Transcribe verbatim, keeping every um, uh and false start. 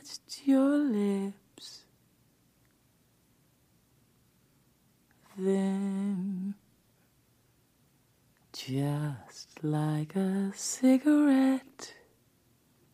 against your lips. Then, just like a cigarette,